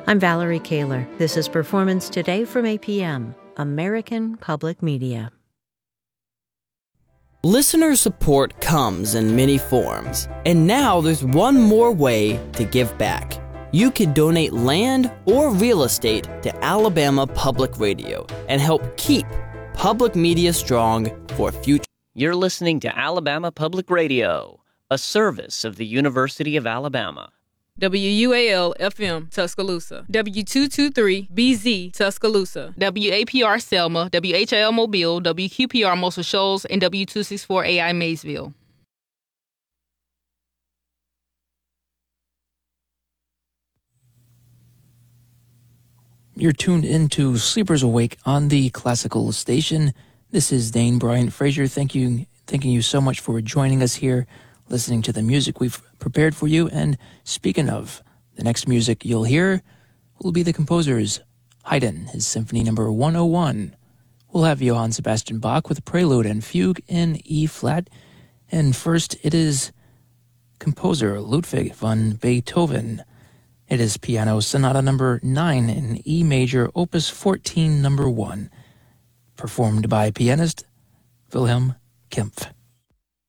I'm Valerie Kaler. This is Performance Today from APM, American Public Media. Listener support comes in many forms, and now there's one more way to give back. You can donate land or real estate to Alabama Public Radio and help keep public media strong for future. You're listening to Alabama Public Radio, a service of the University of Alabama. WUAL-FM, Tuscaloosa. W223-BZ, Tuscaloosa. WAPR Selma, WHIL Mobile, WQPR Muscle Shoals, and W264AI Maysville. You're tuned into Sleepers Awake on the Classical Station. This is Dane Bryant Frazier. Thanking you so much for joining us here, listening to the music we've prepared for you. And speaking of, the next music you'll hear will be the composer's Haydn, his Symphony No. 101. We'll have Johann Sebastian Bach with Prelude and Fugue in E-flat. And first, it is composer Ludwig van Beethoven. It is Piano Sonata No. 9 in E major, Opus 14 No. 1, performed by pianist Wilhelm Kempff.